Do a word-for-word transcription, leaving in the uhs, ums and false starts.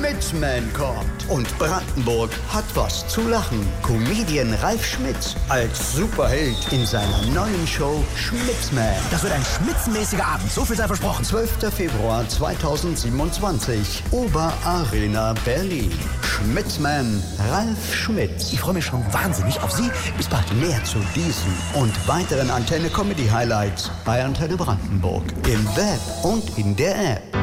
Schmitzman kommt. Und Brandenburg hat was zu lachen. Comedian Ralf Schmitz als Superheld in seiner neuen Show Schmitzman. Das wird ein schmitzmäßiger Abend, so viel sei versprochen. zwölfter Februar zweitausendsiebenundzwanzig, Oberarena Berlin. Schmitzman Ralf Schmitz. Ich freue mich schon wahnsinnig auf Sie. Bis bald. Mehr zu diesen und weiteren Antenne Comedy Highlights bei Antenne Brandenburg im Web und in der App.